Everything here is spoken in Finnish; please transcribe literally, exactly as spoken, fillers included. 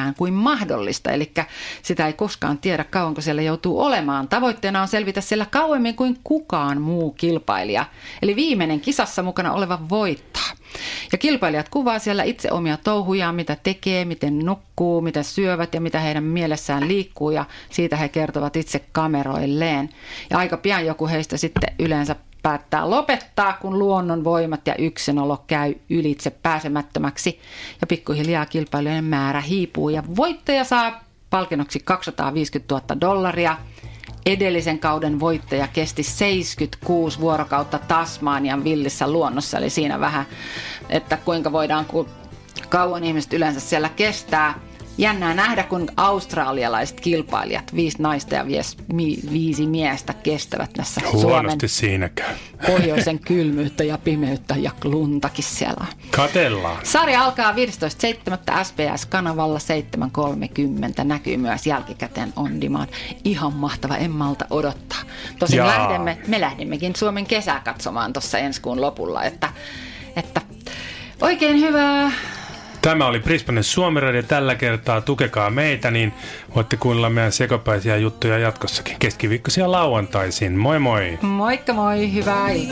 pitkään kuin mahdollista. Eli sitä ei koskaan tiedä, kauanko siellä joutuu olemaan. Tavoitteena on selvitä siellä kauemmin kuin kukaan muu kilpailija. Eli viimeinen kisassa mukana oleva voittaa. Ja kilpailijat kuvaa siellä itse omia touhujaan, mitä tekee, miten nukkuu, mitä syövät ja mitä heidän mielessään liikkuu. Ja siitä he kertovat itse kameroilleen. Ja aika pian joku heistä sitten yleensä päättää lopettaa, kun luonnon voimat ja yksinolo käy ylitse pääsemättömäksi. Ja pikkuhiljaa kilpailujen määrä hiipuu ja voittaja saa palkinnoksi kaksisataaviisikymmentätuhatta dollaria. Edellisen kauden voittaja kesti seitsemänkymmentäkuusi vuorokautta Tasmanian villissä luonnossa, eli siinä vähän, että kuinka voidaan, kun kauan ihmiset yleensä siellä kestää. Jännää nähdä, kun australialaiset kilpailijat, viisi naista ja viisi miestä kestävät tässä huonosti Suomen siinäkään. Pohjoisen kylmyyttä ja pimeyttä ja luntakin siellä. Katellaan. Sarja alkaa viidestoista seitsemättä S B S-kanavalla seitsemän kolmekymmentä. Näkyy myös jälkikäteen on demand. Ihan mahtava, en malta odottaa. Tosin lähdemme, me lähdemmekin Suomen kesää katsomaan tuossa ensi kuun lopulla, että, että oikein hyvää. Tämä oli Brisbanen Suomi-radio tällä kertaa. Tukekaa meitä, niin voitte kuunnella meidän sekopäisiä juttuja jatkossakin keskiviikkoisia lauantaisin. Moi moi! Moikka moi, hyvää